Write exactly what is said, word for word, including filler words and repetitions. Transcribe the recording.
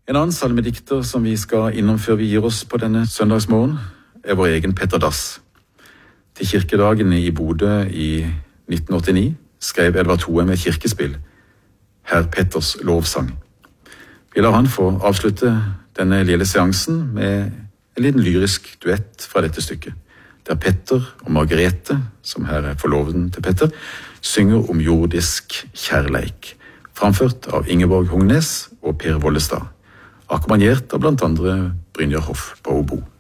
En annen salmedikter som vi skal innom før vi gir oss på denne søndagsmorgen, er vår egen Petter Dass. Til kirkedagene i Bodø i nitten åttini skrev Edvard Hoem med kirkespill Herr Petters lovsang. Vi lar han få avslutte denne lille seansen med en liten lyrisk duett fra dette stykket, der Petter og Margrethe, som her er forloveden til Petter, synger om jordisk kjærleik, framført av Ingeborg Hongnes og Per Vollestad, akkompagnert av blant andre Brynjar Hoff på obo.